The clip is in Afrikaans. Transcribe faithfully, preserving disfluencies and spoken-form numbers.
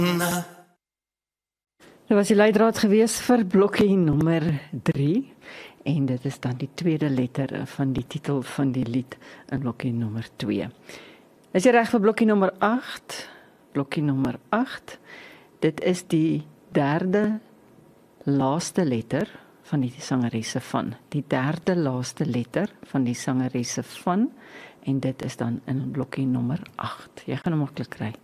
Dit was die leidraad gewees vir blokkie nommer drie. En dit is dan die tweede letter van die titel van die lied in blokkie nommer twee. Is jy reg vir blokkie nommer agt? Blokkie nommer agt. Dit is die derde laaste letter van die sangeresse van. Die derde laaste letter van die sangeresse van. En dit is dan in blokkie nommer agt. Jy gaan hom maklik kry.